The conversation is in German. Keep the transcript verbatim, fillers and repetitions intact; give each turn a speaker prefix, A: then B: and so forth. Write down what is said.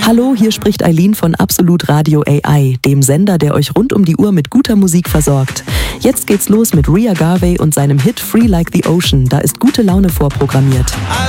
A: Hallo, hier spricht Eileen von Absolut Radio A I, dem Sender, der euch rund um die Uhr mit guter Musik versorgt. Jetzt geht's los mit Ria Garvey und seinem Hit Free Like the Ocean. Da ist gute Laune vorprogrammiert.